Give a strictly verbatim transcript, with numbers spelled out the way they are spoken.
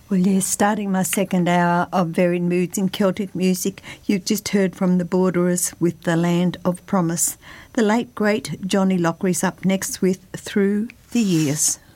Well, yes, starting my second hour of Varied Moods in Celtic music, you've just heard from the Borderers with The Land of Promise. The late, great Johnny Lockry's up next with Through the Years.